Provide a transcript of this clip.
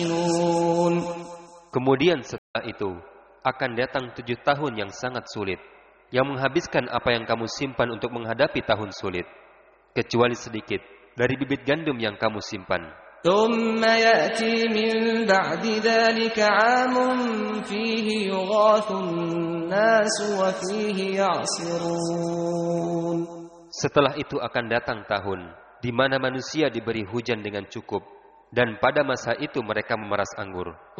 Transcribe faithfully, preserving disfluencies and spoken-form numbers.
Kemudian setelah itu akan datang tujuh tahun yang sangat sulit, yang menghabiskan apa yang kamu simpan untuk menghadapi tahun sulit, kecuali sedikit dari bibit gandum yang kamu simpan. ثم يأتي من بعد ذلك عام فيه يغاث الناس وفيه يعصرون. Setelah itu akan datang tahun di mana manusia diberi hujan dengan cukup, dan pada masa itu mereka memeras anggur.